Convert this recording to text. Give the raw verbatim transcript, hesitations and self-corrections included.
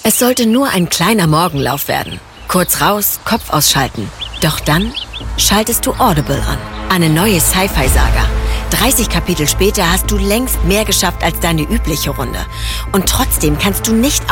Es sollte nur ein kleiner Morgenlauf werden. Kurz raus, Kopf ausschalten. Doch dann schaltest du Audible an. Eine neue Sci-Fi-Saga. dreißig Kapitel später hast du längst mehr geschafft als deine übliche Runde. Und trotzdem kannst du nicht